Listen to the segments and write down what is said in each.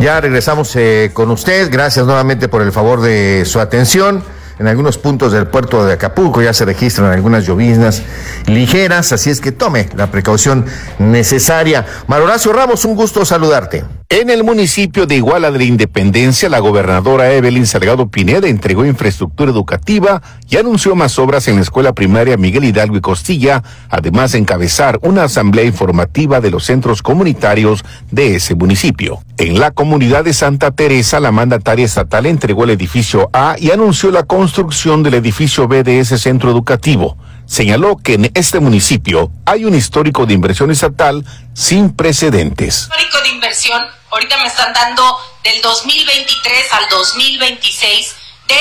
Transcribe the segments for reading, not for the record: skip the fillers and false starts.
Ya regresamos con usted. Gracias nuevamente por el favor de su atención. En algunos puntos del puerto de Acapulco ya se registran algunas lloviznas ligeras, así es que tome la precaución necesaria. Mario Horacio Ramos, un gusto saludarte. En el municipio de Iguala de la Independencia, la gobernadora Evelyn Salgado Pineda entregó infraestructura educativa y anunció más obras en la escuela primaria Miguel Hidalgo y Costilla, además de encabezar una asamblea informativa de los centros comunitarios de ese municipio. En la comunidad de Santa Teresa, la mandataria estatal entregó el edificio A y anunció la construcción del edificio B de ese centro educativo. Señaló que en este municipio hay un histórico de inversión estatal sin precedentes. Histórico de inversión, ahorita me están dando del 2023 al 2026 de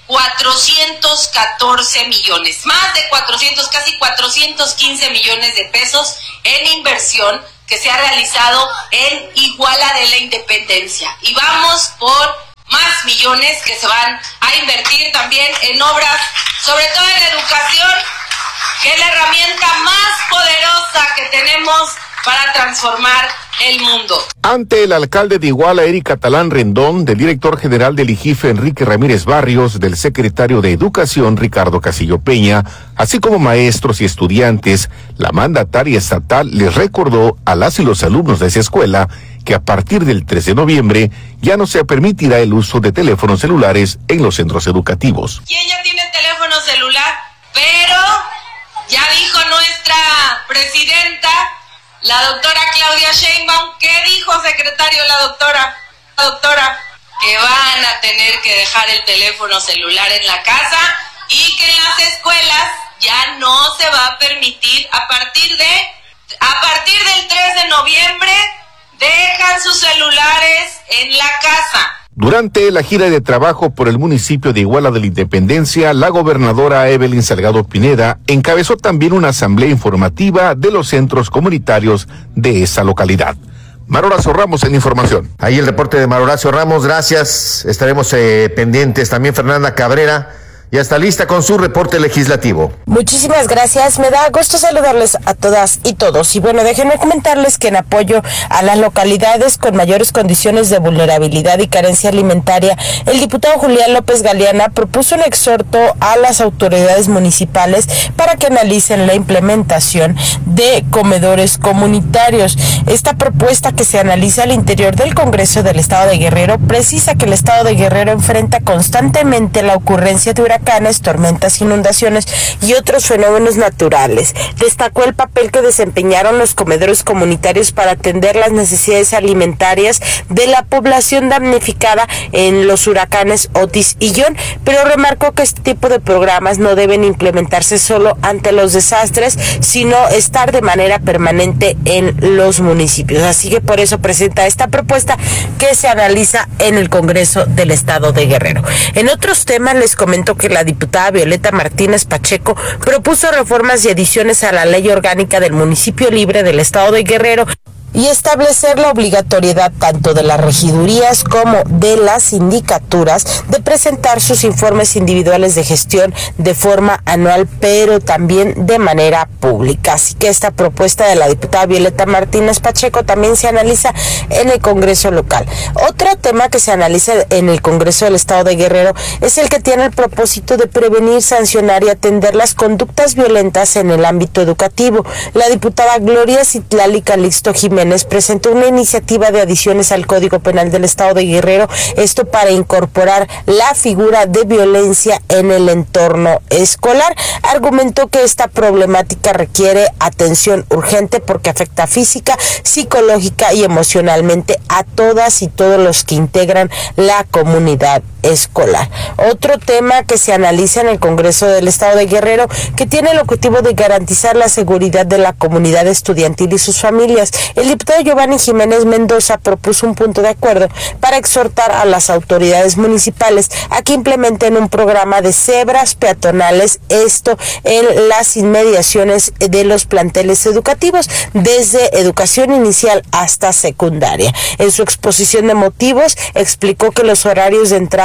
414 millones, más de 400, casi 415 millones de pesos en inversión que se ha realizado en Iguala de la Independencia. Y vamos por más millones que se van a invertir también en obras, sobre todo en educación, que es la herramienta más poderosa que tenemos para transformar el mundo. Ante el alcalde de Iguala, Eric Catalán Rendón, del director general del IGIF, Enrique Ramírez Barrios, del secretario de Educación, Ricardo Casillo Peña, así como maestros y estudiantes, la mandataria estatal les recordó a las y los alumnos de esa escuela que a partir del 3 de noviembre ya no se permitirá el uso de teléfonos celulares en los centros educativos. ¿Quién ya tiene teléfono celular? Pero ya dijo nuestra presidenta, la doctora Claudia Sheinbaum. ¿Qué dijo, secretario, la doctora? Que van a tener que dejar el teléfono celular en la casa y que en las escuelas ya no se va a permitir a partir del 3 de noviembre. Dejan sus celulares en la casa. Durante la gira de trabajo por el municipio de Iguala de la Independencia, la gobernadora Evelyn Salgado Pineda encabezó también una asamblea informativa de los centros comunitarios de esa localidad. Mario Horacio Ramos en información. Ahí el reporte de Mario Horacio Ramos, gracias. Estaremos pendientes. También Fernanda Cabrera ya está lista con su reporte legislativo. Muchísimas gracias, me da gusto saludarles a todas y todos. Y bueno, déjenme comentarles que en apoyo a las localidades con mayores condiciones de vulnerabilidad y carencia alimentaria, el diputado Julián López Galeana propuso un exhorto a las autoridades municipales para que analicen la implementación de comedores comunitarios. Esta propuesta, que se analiza al interior del Congreso del Estado de Guerrero, precisa que el Estado de Guerrero enfrenta constantemente la ocurrencia de huracanes, tormentas, inundaciones y otros fenómenos naturales. Destacó el papel que desempeñaron los comedores comunitarios para atender las necesidades alimentarias de la población damnificada en los huracanes Otis y John, pero remarcó que este tipo de programas no deben implementarse solo ante los desastres, sino estar de manera permanente en los municipios. Así que por eso presenta esta propuesta que se analiza en el Congreso del Estado de Guerrero. En otros temas les comento que la diputada Violeta Martínez Pacheco propuso reformas y adiciones a la ley orgánica del municipio libre del Estado de Guerrero y establecer la obligatoriedad tanto de las regidurías como de las sindicaturas de presentar sus informes individuales de gestión de forma anual, pero también de manera pública. Así que esta propuesta de la diputada Violeta Martínez Pacheco también se analiza en el Congreso local. Otro tema que se analiza en el Congreso del Estado de Guerrero es el que tiene el propósito de prevenir, sancionar y atender las conductas violentas en el ámbito educativo. La diputada Gloria Citlali Calixto Jiménez presentó una iniciativa de adiciones al Código Penal del Estado de Guerrero, esto para incorporar la figura de violencia en el entorno escolar. Argumentó que esta problemática requiere atención urgente porque afecta física, psicológica y emocionalmente a todas y todos los que integran la comunidad escolar. Otro tema que se analiza en el Congreso del Estado de Guerrero, que tiene el objetivo de garantizar la seguridad de la comunidad estudiantil y sus familias. El diputado Giovanni Jiménez Mendoza propuso un punto de acuerdo para exhortar a las autoridades municipales a que implementen un programa de cebras peatonales, esto en las inmediaciones de los planteles educativos, desde educación inicial hasta secundaria. En su exposición de motivos explicó que los horarios de entrada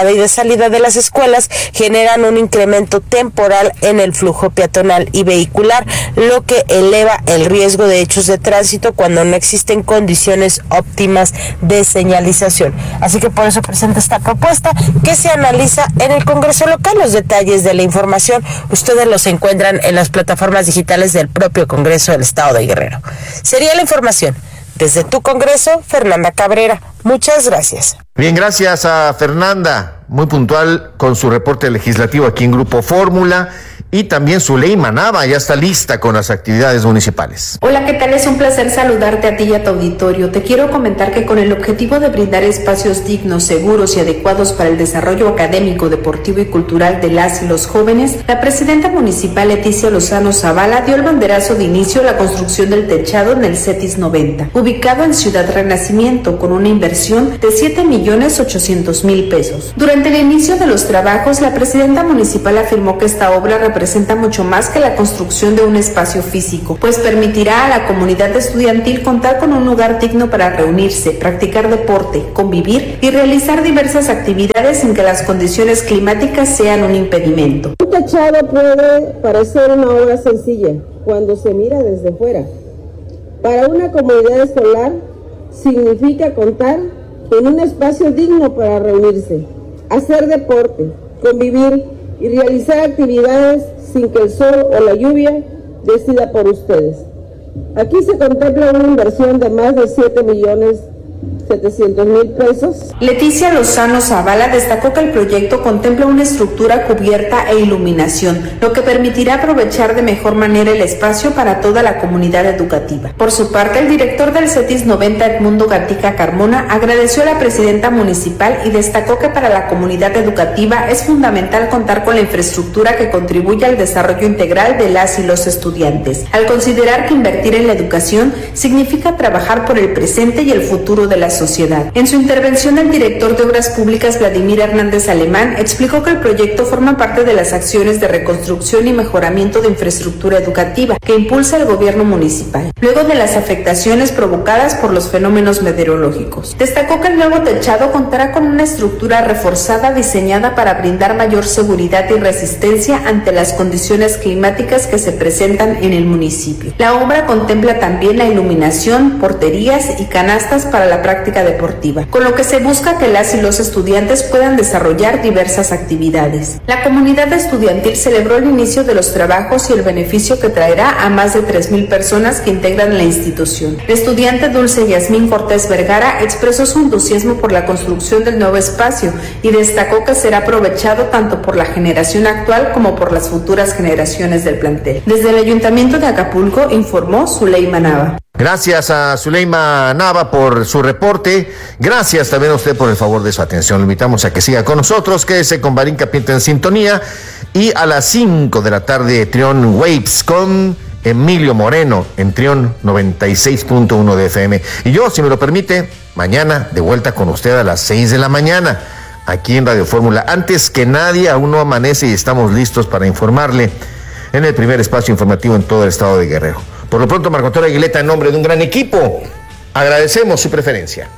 entrada y de salida de las escuelas generan un incremento temporal en el flujo peatonal y vehicular, lo que eleva el riesgo de hechos de tránsito cuando no existen condiciones óptimas de señalización. Así que por eso presenta esta propuesta que se analiza en el Congreso local. Los detalles de la información ustedes los encuentran en las plataformas digitales del propio Congreso del Estado de Guerrero. Sería la información. Desde tu Congreso, Fernanda Cabrera. Muchas gracias. Bien, gracias a Fernanda, muy puntual con su reporte legislativo aquí en Grupo Fórmula. Y también Zuleima Nava ya está lista con las actividades municipales. Hola, ¿qué tal? Es un placer saludarte a ti y a tu auditorio. Te quiero comentar que con el objetivo de brindar espacios dignos, seguros y adecuados para el desarrollo académico, deportivo y cultural de las y los jóvenes, la presidenta municipal Leticia Lozano Zavala dio el banderazo de inicio a la construcción del techado en el CETIS 90, ubicado en Ciudad Renacimiento, con una inversión de 7,800,000 pesos. Durante el inicio de los trabajos, la presidenta municipal afirmó que esta obra representa mucho más que la construcción de un espacio físico, pues permitirá a la comunidad estudiantil contar con un lugar digno para reunirse, practicar deporte, convivir y realizar diversas actividades sin que las condiciones climáticas sean un impedimento. Un techado puede parecer una obra sencilla cuando se mira desde fuera. Para una comunidad escolar significa contar con un espacio digno para reunirse, hacer deporte, convivir y realizar actividades sin que el sol o la lluvia decida por ustedes. Aquí se contempla una inversión de más de 7,700,000 pesos. Leticia Lozano Zavala destacó que el proyecto contempla una estructura cubierta e iluminación, lo que permitirá aprovechar de mejor manera el espacio para toda la comunidad educativa. Por su parte, el director del CETIS 90, Edmundo Gatica Carmona, agradeció a la presidenta municipal y destacó que para la comunidad educativa es fundamental contar con la infraestructura que contribuye al desarrollo integral de las y los estudiantes, al considerar que invertir en la educación significa trabajar por el presente y el futuro de la sociedad. En su intervención, el director de Obras Públicas, Vladimir Hernández Alemán, explicó que el proyecto forma parte de las acciones de reconstrucción y mejoramiento de infraestructura educativa que impulsa el gobierno municipal, luego de las afectaciones provocadas por los fenómenos meteorológicos. Destacó que el nuevo techado contará con una estructura reforzada diseñada para brindar mayor seguridad y resistencia ante las condiciones climáticas que se presentan en el municipio. La obra contempla también la iluminación, porterías y canastas para la práctica deportiva, con lo que se busca que las y los estudiantes puedan desarrollar diversas actividades. La comunidad estudiantil celebró el inicio de los trabajos y el beneficio que traerá a más de 3,000 personas que integran la institución. La estudiante Dulce Yasmín Cortés Vergara expresó su entusiasmo por la construcción del nuevo espacio y destacó que será aprovechado tanto por la generación actual como por las futuras generaciones del plantel. Desde el Ayuntamiento de Acapulco informó Zuleima Nava. Gracias a Zuleima Nava por su reporte. Gracias también a usted por el favor de su atención. Lo invitamos a que siga con nosotros. Quédese con Barín Capiente en sintonía. Y a las 5 de la tarde, Trión Waves con Emilio Moreno en Trión 96.1 de FM. Y yo, si me lo permite, mañana de vuelta con usted a las 6 de la mañana, aquí en Radio Fórmula. Antes que nadie, aún no amanece y estamos listos para informarle en el primer espacio informativo en todo el estado de Guerrero. Por lo pronto, Marco Antonio Aguileta, en nombre de un gran equipo, agradecemos su preferencia.